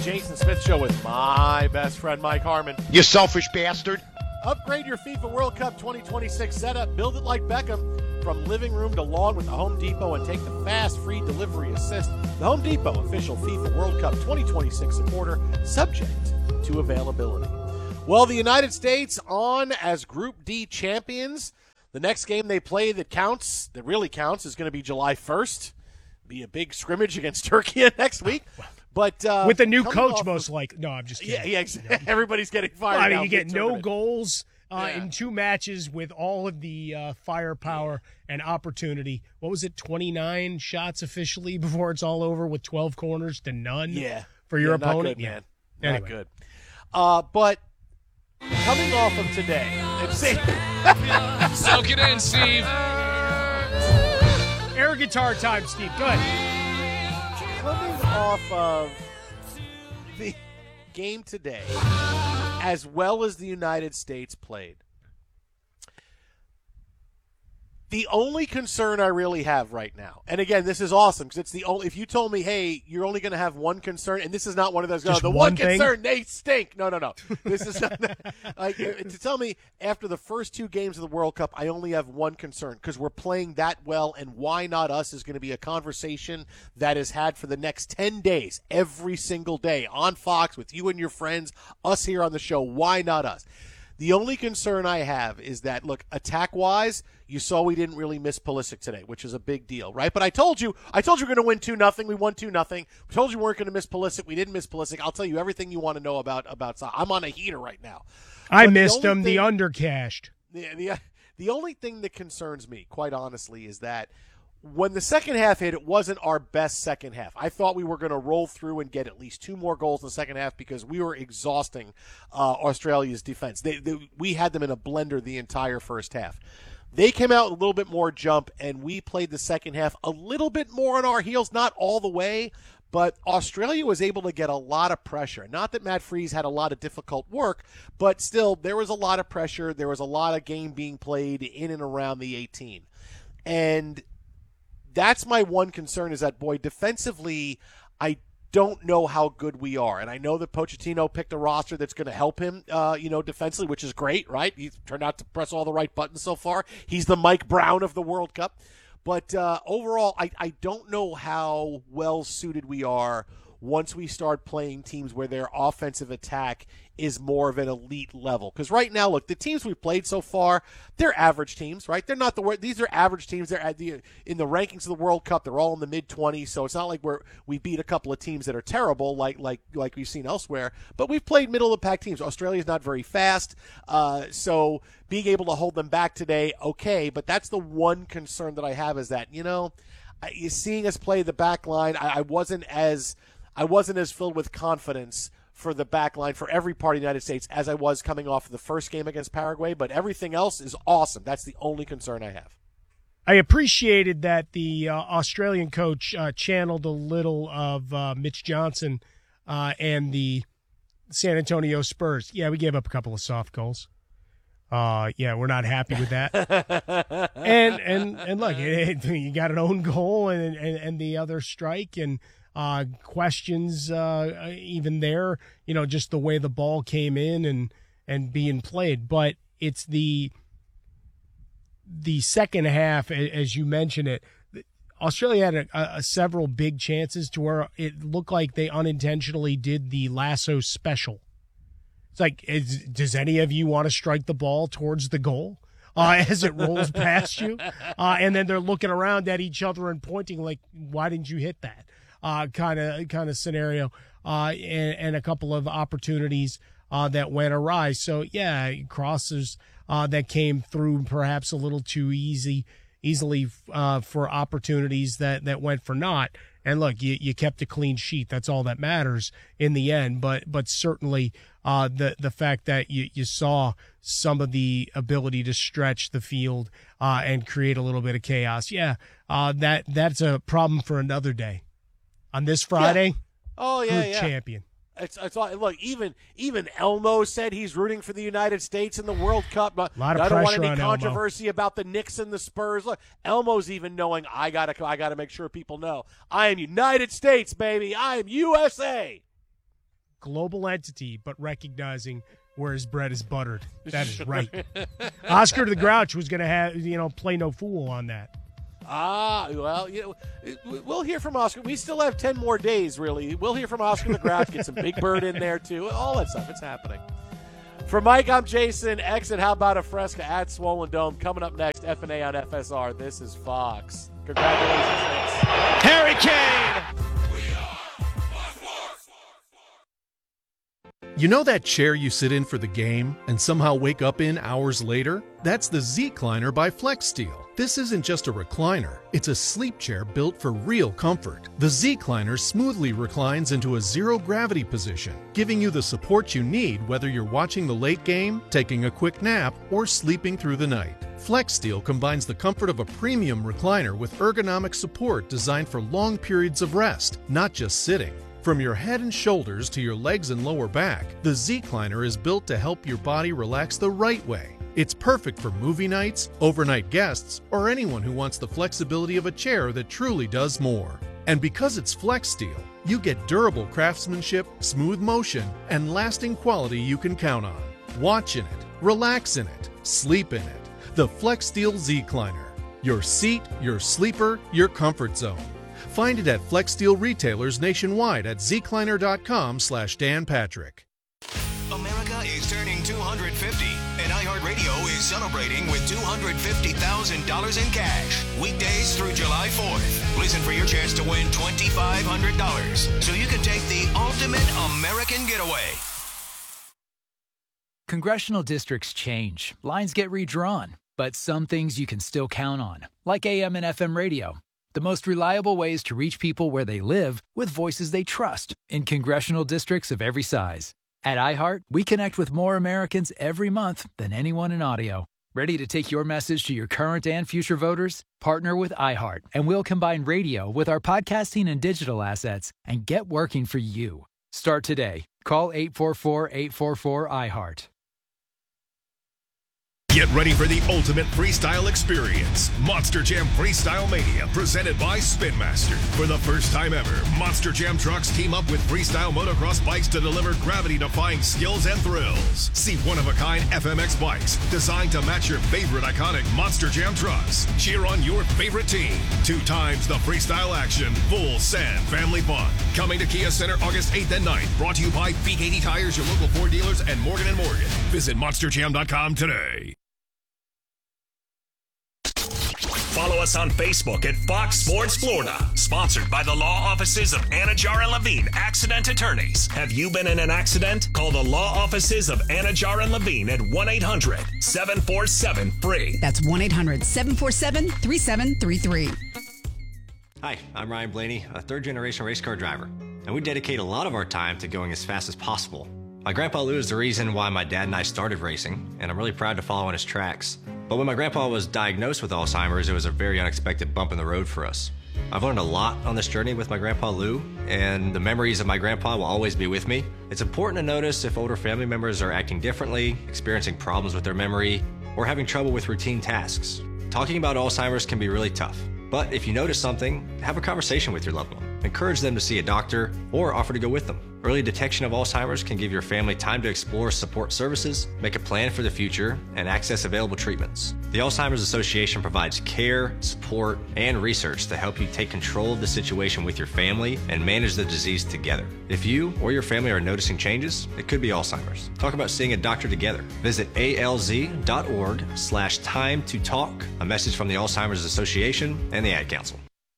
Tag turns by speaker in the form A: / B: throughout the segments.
A: Jason Smith Show with my best friend, Mike Harmon.
B: You selfish bastard.
A: Upgrade your FIFA World Cup 2026 setup. Build it like Beckham from living room to lawn with the Home Depot and take the fast, free delivery assist. The Home Depot, official FIFA World Cup 2026 supporter, subject to availability. Well, the United States on as Group D champions. The next game they play that really counts, is going to be July 1st. Be a big scrimmage against Turkey next week. But
C: with a new coach, most likely. No, I'm just kidding.
A: Yeah, everybody's getting fired.
C: You get no goals in 2 matches with all of the firepower and opportunity. What was it, 29 shots officially before it's all over with 12 corners to none for your opponent?
A: Not good, man.
C: Anyway.
A: Not good. But coming off of today, and see,
D: soak it in, Steve.
C: Air guitar time, Steve. Go ahead.
A: Coming off of the game today, as well as the United States played, the only concern I really have right now, and again, this is awesome because it's the only. If you told me, hey, you're only going to have one concern, and this is not one of those.
C: Just
A: the
C: one
A: concern, they stink. No. This is like to tell me after the first 2 games of the World Cup, I only have one concern because we're playing that well, and why not us is going to be a conversation that is had for the next 10 days, every single day on Fox with you and your friends, us here on the show. Why not us? The only concern I have is that, look, attack-wise, you saw we didn't really miss Pulisic today, which is a big deal, right? But I told you we're going to win 2-0. We won 2-0. We told you we weren't going to miss Pulisic. We didn't miss Pulisic. I'll tell you everything you want to know about. I'm on a heater right now.
C: I missed him. The undercashed.
A: The only thing that concerns me, quite honestly, is that when the second half hit, it wasn't our best second half. I thought we were going to roll through and get at least 2 more goals in the second half because we were exhausting Australia's defense. We had them in a blender the entire first half. They came out with a little bit more jump, and we played the second half a little bit more on our heels, not all the way, but Australia was able to get a lot of pressure. Not that Matt Freese had a lot of difficult work, but still there was a lot of pressure. There was a lot of game being played in and around the 18. And that's my one concern is that, boy, defensively, I don't know how good we are. And I know that Pochettino picked a roster that's going to help him, defensively, which is great, right? He's turned out to press all the right buttons so far. He's the Mike Brown of the World Cup. But overall, I don't know how well suited we are once we start playing teams where their offensive attack is more of an elite level. Because right now, look, the teams we've played so far, they're average teams, right? They're not these are average teams. They're in the rankings of the World Cup. They're all in the mid-20s, so it's not like we beat a couple of teams that are terrible like we've seen elsewhere. But we've played middle-of-the-pack teams. Australia's not very fast, so being able to hold them back today, okay. But that's the one concern that I have is that, seeing us play the back line, I wasn't as filled with confidence for the back line for every part of the United States as I was coming off of the first game against Paraguay, but everything else is awesome. That's the only concern I have.
C: I appreciated that the Australian coach channeled a little of Mitch Johnson and the San Antonio Spurs. Yeah, we gave up a couple of soft goals. We're not happy with that. and look, you got an own goal and the other strike and questions even there, just the way the ball came in and being played. But it's the second half, as you mentioned it, Australia had several big chances to where it looked like they unintentionally did the lasso special. It's like, does any of you want to strike the ball towards the goal as it rolls past you? And then they're looking around at each other and pointing like, why didn't you hit that? Kind of scenario, and a couple of opportunities that went awry. So yeah, crosses that came through perhaps a little too easily for opportunities that went for naught. And look, you kept a clean sheet. That's all that matters in the end. But certainly the fact that you saw some of the ability to stretch the field and create a little bit of chaos. Yeah, that's a problem for another day. On this Friday, champion.
A: It's look, even Elmo said he's rooting for the United States in the World Cup.
C: A lot of
A: I don't want
C: pressure
A: any
C: on
A: controversy about the Knicks and the Spurs. Look, Elmo's even knowing I gotta make sure people know I am United States, baby. I am USA.
C: global entity, but recognizing where his bread is buttered. That is right. Oscar the Grouch was going to play no fool on that.
A: Well, we'll hear from Oscar. We still have 10 more days, really. We'll hear from Oscar the Grouch, get some Big Bird in there, too. All that stuff. It's happening. For Mike, I'm Jason. Exit How About a Fresca at Swollen Dome. Coming up next, F&A on FSR. This is Fox. Congratulations, Knicks.
D: Harry Kane!
B: You know that chair you sit in for the game and somehow wake up in hours later? That's the Z-Cliner by FlexSteel. This isn't just a recliner, it's a sleep chair built for real comfort. The Z-Cliner smoothly reclines into a zero-gravity position, giving you the support you need whether you're watching the late game, taking a quick nap, or sleeping through the night. FlexSteel combines the comfort of a premium recliner with ergonomic support designed for long periods of rest, not just sitting. From your head and shoulders to your legs and lower back, the Z-Cliner is built to help your body relax the right way. It's perfect for movie nights, overnight guests, or anyone who wants the flexibility of a chair that truly does more. And because it's FlexSteel, you get durable craftsmanship, smooth motion, and lasting quality you can count on. Watch in it, relax in it, sleep in it. The FlexSteel Z-Cliner. Your seat, your sleeper, your comfort zone. Find it at FlexSteel retailers nationwide at zcliner.com/Dan Patrick.
E: America is turning 250, and iHeartRadio is celebrating with $250,000 in cash. Weekdays through July 4th. Listen for your chance to win $2,500, so you can take the ultimate American getaway.
F: Congressional districts change, lines get redrawn, but some things you can still count on, like AM and FM radio. The most reliable ways to reach people where they live with voices they trust in congressional districts of every size. At iHeart, we connect with more Americans every month than anyone in audio. Ready to take your message to your current and future voters? Partner with iHeart, and we'll combine radio with our podcasting and digital assets and get working for you. Start today. Call 844-844-iHeart.
G: Get ready for the ultimate freestyle experience. Monster Jam Freestyle Mania, presented by Spin Master. For the first time ever, Monster Jam trucks team up with freestyle motocross bikes to deliver gravity-defying skills and thrills. See one-of-a-kind FMX bikes designed to match your favorite iconic Monster Jam trucks. Cheer on your favorite team. 2 times the freestyle action. Full sand family fun. Coming to Kia Center August 8th and 9th. Brought to you by Peak 80 Tires, your local Ford dealers, and Morgan & Morgan. Visit monsterjam.com today.
H: Follow us on Facebook at Fox Sports Florida. Sponsored by the law offices of Anajar and Levine, accident attorneys. Have you been in an accident? Call the law offices of Anajar and Levine at 1-800-747-FREE.
I: That's 1-800-747-3733.
J: Hi, I'm Ryan Blaney, a third-generation race car driver, and we dedicate a lot of our time to going as fast as possible. My grandpa Lou is the reason why my dad and I started racing, and I'm really proud to follow in his tracks. But when my grandpa was diagnosed with Alzheimer's, it was a very unexpected bump in the road for us. I've learned a lot on this journey with my grandpa Lou, and the memories of my grandpa will always be with me. It's important to notice if older family members are acting differently, experiencing problems with their memory, or having trouble with routine tasks. Talking about Alzheimer's can be really tough, but if you notice something, have a conversation with your loved one. Encourage them to see a doctor or offer to go with them. Early detection of Alzheimer's can give your family time to explore support services, make a plan for the future, and access available treatments. The Alzheimer's Association provides care, support, and research to help you take control of the situation with your family and manage the disease together. If you or your family are noticing changes, it could be Alzheimer's. Talk about seeing a doctor together. Visit alz.org/time to talk. A message from the Alzheimer's Association and the Ad Council.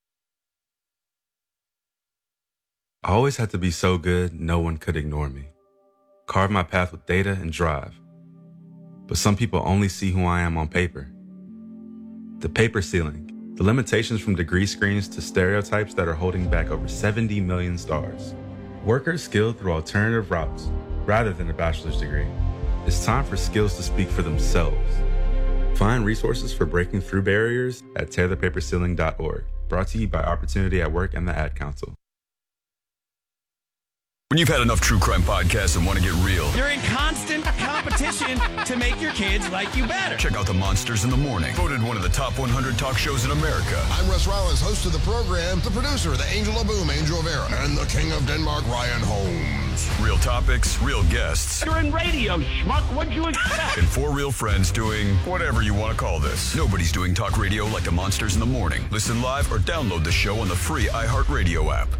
K: I always had to be so good, no one could ignore me. Carve my path with data and drive. But some people only see who I am on paper. The paper ceiling, the limitations from degree screens to stereotypes that are holding back over 70 million stars. Workers skilled through alternative routes, rather than a bachelor's degree. It's time for skills to speak for themselves. Find resources for breaking through barriers at tearthepaperceiling.org. Brought to you by Opportunity at Work and the Ad Council.
L: When you've had enough true crime podcasts and want to get real,
M: you're in constant competition to make your kids like you better.
L: Check out The Monsters in the Morning, voted one of the top 100 talk shows in America.
N: I'm Russ Rollins, host of the program, the producer, the angel of boom, Angel Vera, and the king of Denmark, Ryan Holmes.
L: sports. Real topics, real guests.
D: You're in radio, schmuck. What'd you expect?
L: And 4 real friends doing whatever you want to call this. Nobody's doing talk radio like the Monsters in the Morning. Listen live or download the show on the free iHeartRadio app.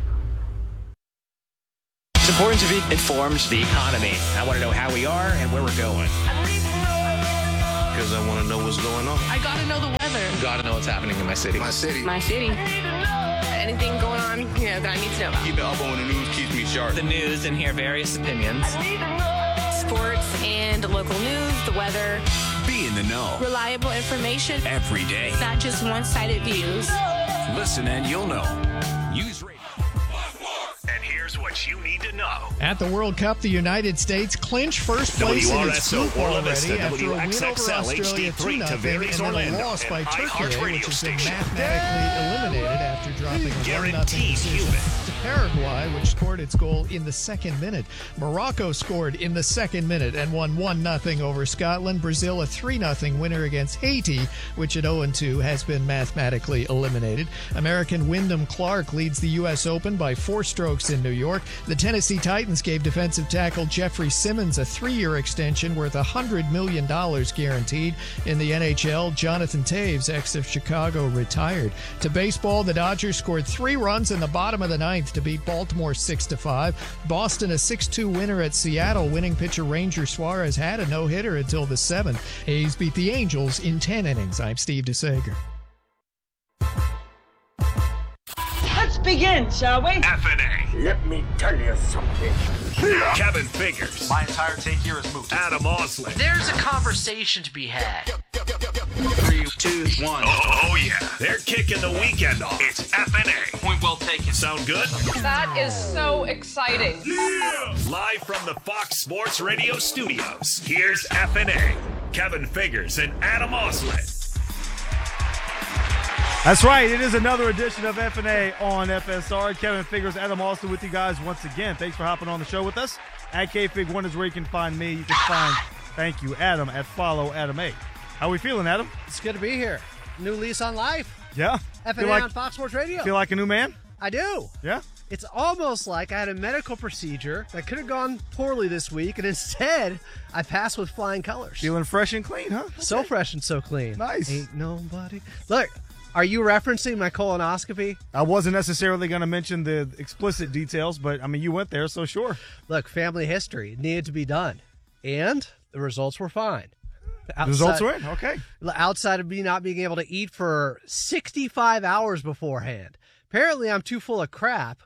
M: It's important to be informed. The economy. I want to know how we are and where we're going.
I: Because I want to know what's going on.
N: I got to know the weather.
I: Got to know what's happening in my city.
N: My city. Anything going on, that I need to know about.
I: Keep it up on the news, keeps me sharp.
M: The news and hear various opinions.
N: Sports and local news, the weather.
O: Be in the know.
N: Reliable information.
O: Every day.
N: Not just one-sided views.
O: Listen and you'll know. Use radio.
H: And here's what you need to know.
P: At the World Cup, the United States clinch first place in its group already after a win over Australia 2-0 and then a loss by Turkey, which has been mathematically eliminated after dropping a 1-0 decision to Paraguay, which scored its goal in the second minute. Morocco scored in the second minute and won 1-0 over Scotland. Brazil a 3-0 winner against Haiti, which at 0-2 has been mathematically eliminated. American Wyndham Clark leads the U.S. Open by 4 strokes in New York. The Tennessee Titans gave defensive tackle Jeffrey Simmons a 3-year extension worth $100 million guaranteed. In the NHL, Jonathan Toews, ex of Chicago, retired. To baseball, the Dodgers scored 3 runs in the bottom of the 9th to beat Baltimore 6-5. Boston a 6-2 winner at Seattle. Winning pitcher Ranger Suarez had a no-hitter until the 7th. A's beat the Angels in 10 innings. I'm Steve DeSager.
Q: Let's begin, shall we?
H: FNA.
Q: Let me tell you something.
H: Kevin Figures.
R: My entire take here is moot.
H: Adam Oslin.
S: There's a conversation to be had.
R: 3, 2, 1.
H: Oh, yeah. They're kicking the weekend off. It's FNA.
R: Point well taken.
H: Sound good?
T: That is so exciting.
H: Yeah! Live from the Fox Sports Radio studios, here's FNA. Kevin Figures and Adam Oslin.
U: That's right. It is another edition of FNA on FSR. Kevin Figures, Adam Austin with you guys once again. Thanks for hopping on the show with us. At KFig1 is where you can find me. You can find, thank you, Adam at Follow Adam A. How we feeling, Adam?
V: It's good to be here. New lease on life.
U: Yeah.
V: FNA on Fox Sports Radio.
U: Feel like a new man?
V: I do.
U: Yeah.
V: It's almost like I had a medical procedure that could have gone poorly this week, and instead, I passed with flying colors.
U: Feeling fresh and clean, huh? Okay.
V: So fresh and so clean.
U: Nice.
V: Ain't nobody. Look. Are you referencing my colonoscopy?
U: I wasn't necessarily going to mention the explicit details, but, I mean, you went there, so sure.
V: Look, family history. It needed to be done. And the results were fine.
U: Results were in? Okay.
V: Outside of me not being able to eat for 65 hours beforehand. Apparently, I'm too full of crap,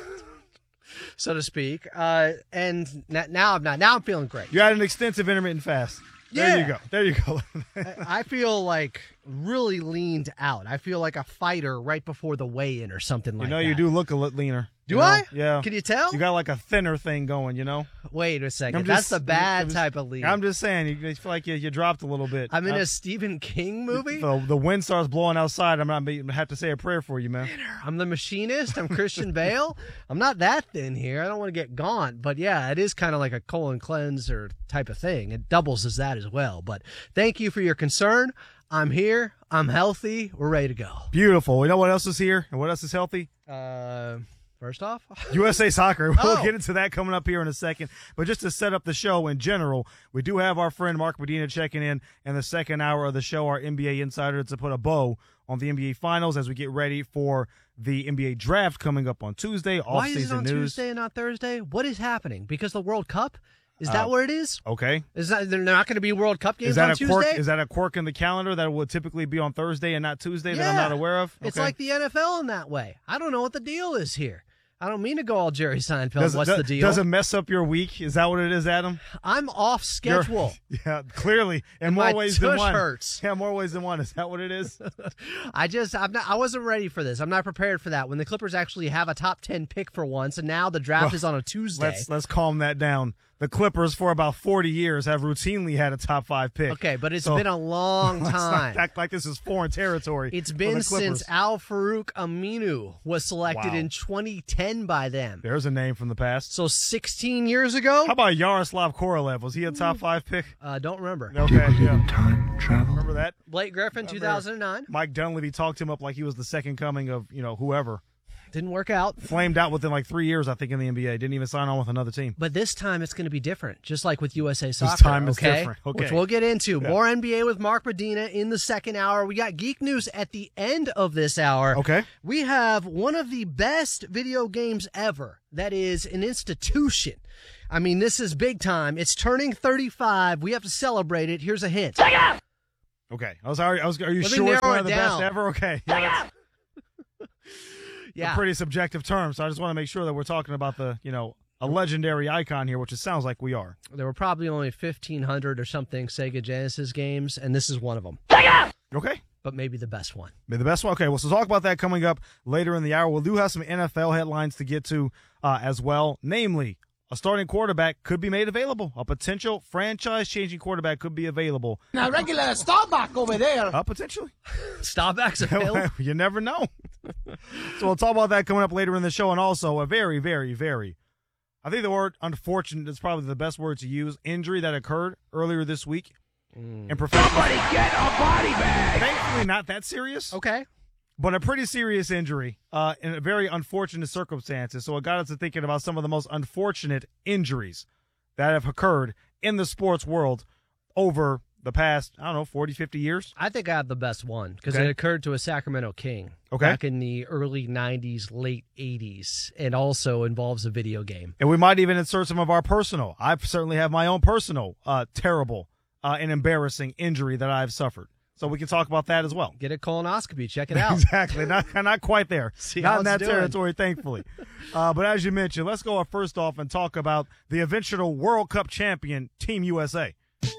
V: so to speak. And now I'm not. Now I'm feeling great.
U: You had an extensive intermittent fast. There you go. There you go.
V: I feel like really leaned out. I feel like a fighter right before the weigh-in or something like that.
U: You do look a little leaner.
V: Do I?
U: Yeah.
V: Can you tell?
U: You got like a thinner thing going,
V: Wait a second. That's the bad type of lean.
U: I'm just saying, you feel like you dropped a little bit.
V: I'm in a Stephen King movie?
U: The wind starts blowing outside. I'm not going to have to say a prayer for you, man.
V: I'm the machinist. I'm Christian Bale. I'm not that thin here. I don't want to get gaunt. But yeah, it is kind of like a colon cleanser type of thing. It doubles as that as well. But thank you for your concern. I'm here. I'm healthy. We're ready to go.
U: Beautiful. You know what else is here and what else is healthy?
V: First off,
U: USA Soccer. We'll get into that coming up here in a second. But just to set up the show in general, we do have our friend Mark Medina checking in the second hour of the show, our NBA insider, to put a bow on the NBA Finals as we get ready for the NBA Draft coming up on Tuesday.
V: Why is it on Tuesday and not Thursday? What is happening? Because the World Cup? Is that what it is?
U: Okay.
V: Is that they're not going to be World Cup games on Tuesday?
U: Is that a quirk in the calendar that would typically be on Thursday and not Tuesday that I'm not aware of? Okay.
V: It's like the NFL in that way. I don't know what the deal is here. I don't mean to go all Jerry Seinfeld. What's the deal?
U: Does it mess up your week? Is that what it is, Adam?
V: I'm off schedule.
U: Yeah, clearly. In more ways than one.
V: Hurts.
U: Yeah, more ways than one. Is that what it is?
V: I wasn't ready for this. I'm not prepared for that. When the Clippers actually have a top 10 pick for once, and now the draft is on a Tuesday.
U: Let's calm that down. The Clippers, for about 40 years, have routinely had a top 5 pick.
V: Okay, but it's been a long time.
U: Let's not act like this is foreign territory.
V: It's been since Al-Farouq Aminu was selected in 2010 by them.
U: There's a name from the past.
V: So 16 years ago?
U: How about Yaroslav Korolev? Was he a top 5 pick?
V: Don't remember.
U: Okay, yeah. Time travel. Remember that?
V: Blake Griffin, 2009.
U: Mike Dunleavy talked him up like he was the second coming of, whoever.
V: Didn't work out.
U: Flamed out within like 3 years, I think, in the NBA. Didn't even sign on with another team.
V: But this time it's going to be different, just like with USA Soccer.
U: This time it's different. Okay.
V: Which we'll get into.
U: Yeah.
V: More NBA with Mark Medina in the second hour. We got Geek News at the end of this hour.
U: Okay.
V: We have one of the best video games ever. That is an institution. I mean, this is big time. It's turning 35. We have to celebrate it. Here's a hint.
U: Okay. Are you sure it's one of the
V: down.
U: best ever? Okay. Yeah, a pretty subjective term, so I just want to make sure that we're talking about a legendary icon here, which it sounds like we are.
V: There were probably only 1,500 or something Sega Genesis games, and this is one of them.
U: Okay.
V: But maybe the best one.
U: Maybe the best one. Okay, well, so talk about that coming up later in the hour. We do have some NFL headlines to get to as well, namely, a starting quarterback could be made available. A potential franchise-changing quarterback could be available.
A: Now, regular Staubach over there.
U: Potentially.
V: Staubach's available?
U: You never know. So we'll talk about that coming up later in the show. And also a very, very, very, I think the word unfortunate is probably the best word to use, injury that occurred earlier this week in professional.
A: Somebody get a body bag.
U: Thankfully not that serious.
V: Okay.
U: But a pretty serious injury in a very unfortunate circumstances. So it got us to thinking about some of the most unfortunate injuries that have occurred in the sports world over the past, 40, 50 years.
V: I think I have the best one because it occurred to a Sacramento King back in the early 90s, late 80s, and also involves a video game.
U: And we might even insert some of our personal. I certainly have my own personal terrible and embarrassing injury that I've suffered. So we can talk about that as well.
V: Get a colonoscopy. Check it out.
U: Exactly. Not quite there. Not in that territory, thankfully. But as you mentioned, let's go first off and talk about the eventual World Cup champion, Team USA.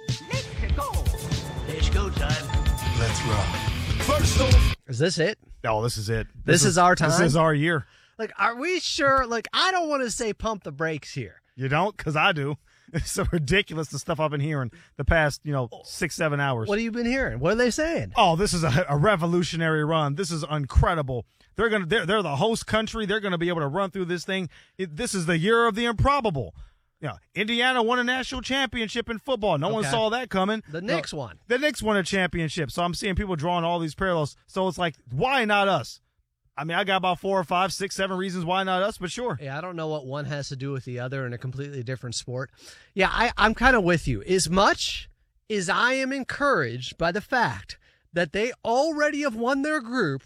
A: It's go time.
U: Let's rock. First off.
V: Is this it?
U: Oh, this is it.
V: This is our time?
U: This is our year.
V: Like, are we sure? Like, I don't want to say pump the brakes here.
U: You don't? Because I do. It's so ridiculous, the stuff I've been hearing the past, 6-7 hours.
V: What have you been hearing? What are they saying?
U: Oh, this is a revolutionary run. This is incredible. They're the host country. They're going to be able to run through this thing. This is the year of the improbable. Indiana won a national championship in football. No one saw that coming.
V: The Knicks won.
U: The Knicks won a championship. So I'm seeing people drawing all these parallels. So it's like, why not us? I mean, I got about 4 or 5, 6, 7 reasons why not us, but sure.
V: Yeah, I don't know what one has to do with the other in a completely different sport. Yeah, I'm kind of with you. As much as I am encouraged by the fact that they already have won their group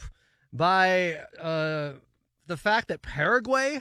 V: by the fact that Paraguay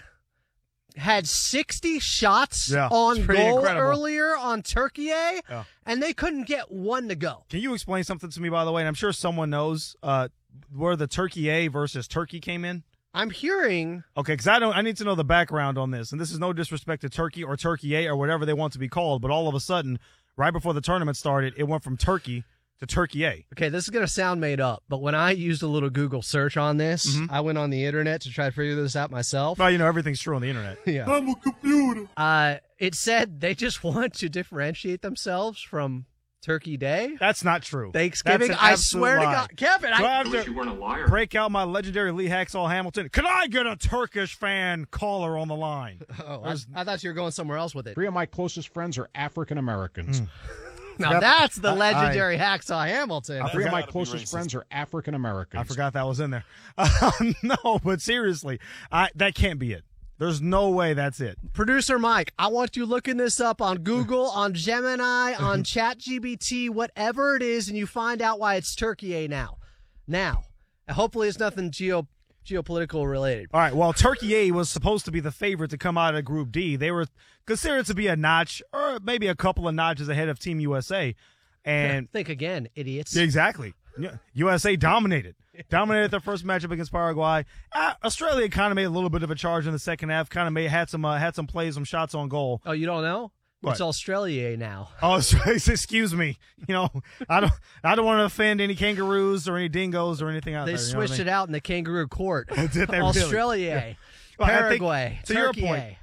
V: had 60 shots on goal earlier on Turkey, and they couldn't get one to go.
U: Can you explain something to me, by the way? And I'm sure someone knows where the Turkey A versus Turkey came in.
V: I'm hearing.
U: Okay, because I need to know the background on this. And this is no disrespect to Turkey or Turkey A or whatever they want to be called, but all of a sudden, right before the tournament started, it went from Turkey to Turkey A.
V: Okay, this is going to sound made up, but when I used a little Google search on this, I went on the internet to try to figure this out myself.
U: Well, everything's true on the internet.
V: Yeah.
U: I'm a computer.
V: It said they just want to differentiate themselves from Turkey Day.
U: That's not true.
V: Thanksgiving. I swear to God. Kevin,
U: I wish you weren't a liar. Break out my legendary Lee Hacksaw Hamilton. Could I get a Turkish fan caller on the line?
V: Oh, I thought you were going somewhere else with it.
C: 3 of my closest friends are African Americans.
V: Now that's the legendary Hacksaw Hamilton.
C: 3 of my closest friends are African Americans.
U: I forgot that was in there. No, but seriously, that can't be it. There's no way that's it.
V: Producer Mike, I want you looking this up on Google, on Gemini, on ChatGPT, whatever it is, and you find out why it's Turkey A now. Now, hopefully it's nothing geopolitical related.
U: All right, well, Turkey A was supposed to be the favorite to come out of Group D. They were considered to be a notch or maybe a couple of notches ahead of Team USA. And
V: think again, idiots.
U: Exactly. USA dominated their first matchup against Paraguay. Australia kind of made a little bit of a charge in the second half. Kind of had some plays, some shots on goal.
V: Oh, you don't know?
U: What?
V: It's Australia now.
U: Oh, excuse me. I don't want to offend any kangaroos or any dingoes or anything out
V: there. They switched it out in the kangaroo court.
U: Did they
V: Australia,
U: really? Well,
V: Paraguay,
U: to
V: Turkey,
U: your point,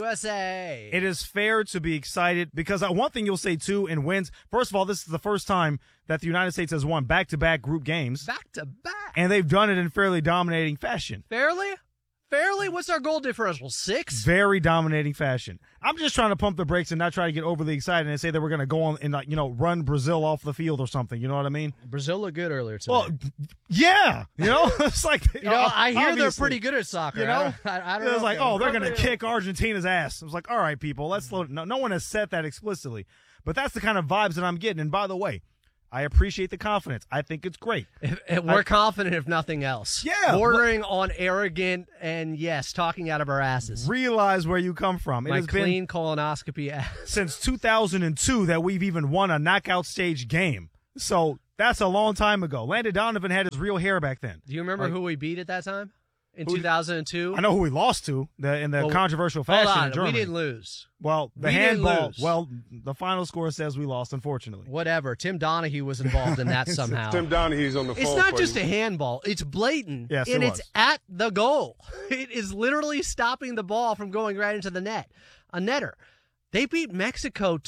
V: USA.
U: It is fair to be excited because one thing you'll say too in wins. First of all, this is the first time that the United States has won back-to-back group games.
V: Back-to-back.
U: And they've done it in fairly dominating fashion.
V: Fairly? Fairly? What's our goal differential? 6?
U: Very dominating fashion. I'm just trying to pump the brakes and not try to get overly excited and say that we're going to go on and run Brazil off the field or something. You know what I mean?
V: Brazil looked good earlier today.
U: Well, yeah. It's like
V: I hear they're
U: obviously,
V: pretty good at soccer.
U: You know,
V: I don't know.
U: It's like, they're going to kick Argentina's ass. I was like, all right, people, let's slow. No one has said that explicitly, but that's the kind of vibes that I'm getting. And by the way, I appreciate the confidence. I think it's great.
V: We're confident, if nothing else.
U: Yeah.
V: Bordering on arrogant and, yes, talking out of our asses.
U: Realize where you come from.
V: My clean colonoscopy ass.
U: Since 2002 that we've even won a knockout stage game. So that's a long time ago. Landon Donovan had his real hair back then.
V: Do you remember who we beat at that time? In 2002?
U: I know who we lost to in the controversial fashion in Germany.
V: We didn't lose.
U: Well, the handball. Well, the final score says we lost, unfortunately.
V: Whatever. Tim Donahue was involved in that somehow.
B: Tim Donahue's on the phone.
V: It's not just a handball. It's blatant.
U: Yes,
V: and it's
U: was.
V: at the goal. It is literally stopping the ball from going right into the net. A netter. They beat Mexico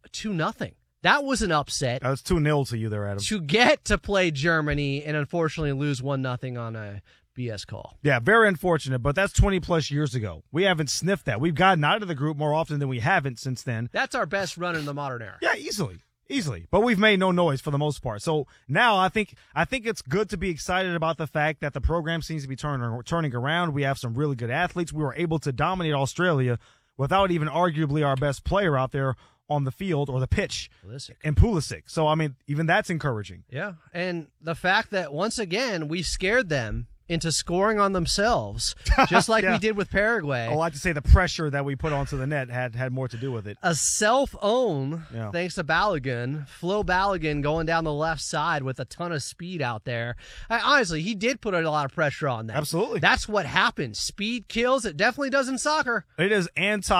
V: 2-0. That was an upset.
U: That was 2-0 to you there, Adam.
V: To get to play Germany and unfortunately lose 1-0 on a BS call.
U: Yeah, very unfortunate, but that's 20-plus years ago. We haven't sniffed that. We've gotten out of the group more often than we haven't since then.
V: That's our best run in the modern era.
U: Yeah, easily. But we've made no noise for the most part. So now I think it's good to be excited about the fact that the program seems to be turning around. We have some really good athletes. We were able to dominate Australia without even arguably our best player out there on the field or the pitch in Pulisic. So, I mean, even that's encouraging.
V: Yeah, and the fact that, once again, we scared them into scoring on themselves, just like we did with Paraguay.
U: I like to say the pressure that we put onto the net had more to do with it.
V: A self-own, thanks to Balogun, Flo Balogun going down the left side with a ton of speed out there. Honestly, he did put a lot of pressure on them.
U: Absolutely.
V: That's what happens. Speed kills. It definitely does in soccer.
U: It is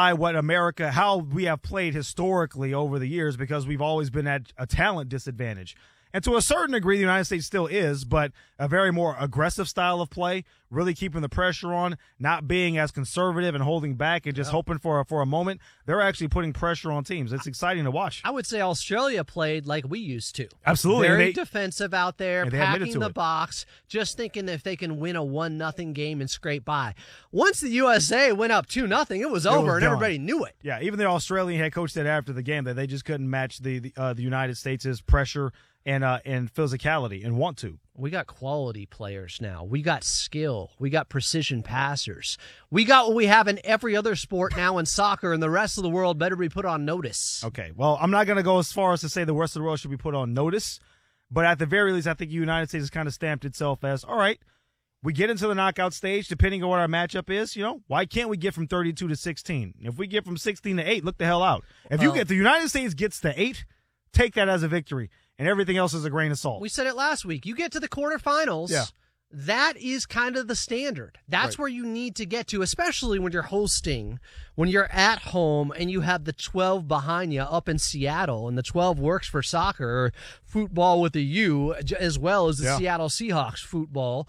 U: how we have played historically over the years, because we've always been at a talent disadvantage. And to a certain degree, the United States still is, but a very more aggressive style of play, really keeping the pressure on, not being as conservative and holding back and just hoping for a moment. They're actually putting pressure on teams. It's exciting to watch.
V: I would say Australia played like we used to.
U: Absolutely.
V: Very defensive out there, packing the
U: it.
V: box, just thinking if they can win a 1-0 game and scrape by. Once the USA went up 2-0, it was over, and everybody knew it.
U: Yeah, even the Australian head coach said after the game that they just couldn't match the United States' pressure and physicality and want to.
V: We got quality players now. We got skill. We got precision passers. We got what we have in every other sport now in soccer, and the rest of the world better be put on notice.
U: Okay, well, I'm not going to go as far as to say the rest of the world should be put on notice, but at the very least, I think the United States has kind of stamped itself as, all right, we get into the knockout stage, depending on what our matchup is, why can't we get from 32 to 16? If we get from 16 to 8, look the hell out. If the United States gets to 8, take that as a victory. And everything else is a grain of salt.
V: We said it last week. You get to the quarterfinals.
U: Yeah.
V: That is kind of the standard. That's where you need to get to, especially when you're hosting, when you're at home and you have the 12 behind you up in Seattle, and the 12 works for soccer, or football with a U, as well as the Seattle Seahawks football.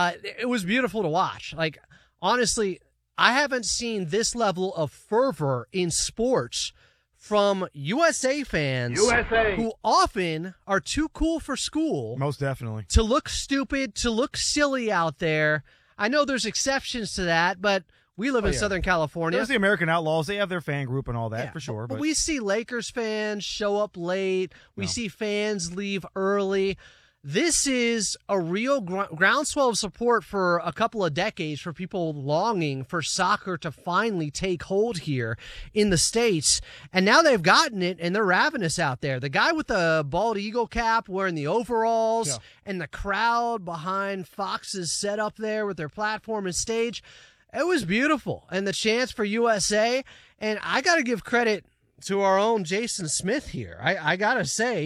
V: It was beautiful to watch. Like, honestly, I haven't seen this level of fervor in sports from USA fans who often are too cool for school.
U: Most definitely.
V: To look stupid, to look silly out there. I know there's exceptions to that, but we live in Southern California.
U: There's the American Outlaws. They have their fan group and all that, for sure.
V: But we see Lakers fans show up late. We see fans leave early. This is a real groundswell of support for a couple of decades for people longing for soccer to finally take hold here in the States. And now they've gotten it, and they're ravenous out there. The guy with the bald eagle cap wearing the overalls and the crowd behind Fox's setup there with their platform and stage, it was beautiful. And the chance for USA, and I got to give credit to our own Jason Smith here. I got to say.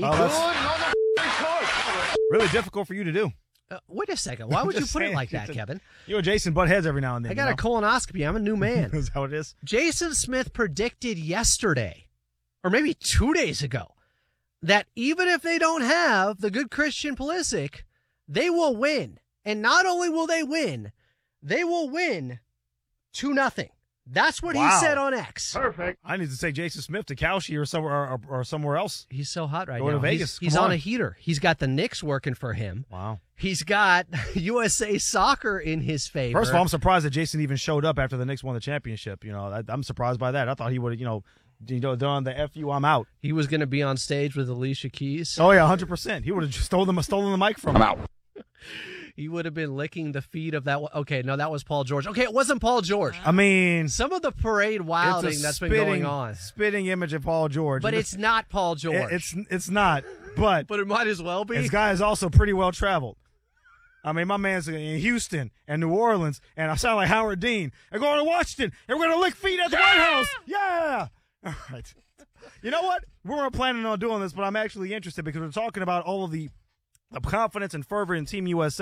U: Really difficult for you to do.
V: Wait a second. Why would you put it like that, Kevin?
U: You and Jason butt heads every now and then.
V: I got a colonoscopy. I'm a new man.
U: That's how it is.
V: Jason Smith predicted yesterday, or maybe 2 days ago, that even if they don't have the good Christian Pulisic, they will win. And not only will they win 2-0. That's what
U: Wow.
V: he said on X.
U: Perfect. I need to say Jason Smith to Kalshi or somewhere else.
V: He's so hot right
U: Go
V: now.
U: to Vegas.
V: He's
U: Come
V: on a heater. He's got the Knicks working for him.
U: Wow.
V: He's got USA Soccer in his favor.
U: First of all, I'm surprised that Jason even showed up after the Knicks won the championship. I'm surprised by that. I thought he would have, done the "F you, I'm out."
V: He was going to be on stage with Alicia Keys.
U: Oh yeah, 100%. He would have just stolen the mic from him.
V: I'm out. He would have been licking the feet of that one. Okay, no, that was Paul George. Okay, it wasn't Paul George.
U: I mean,
V: some of the parade wilding that's been going on.
U: Spitting image of Paul George.
V: But it's not Paul George.
U: It's not. But
V: it might as well be.
U: This guy is also pretty well traveled. I mean, my man's in Houston and New Orleans, and I sound like Howard Dean. I'm going to Washington, and we're going to lick feet at the White House. Yeah. All right. You know what? We weren't planning on doing this, but I'm actually interested because we're talking about all of the confidence and fervor in Team USA.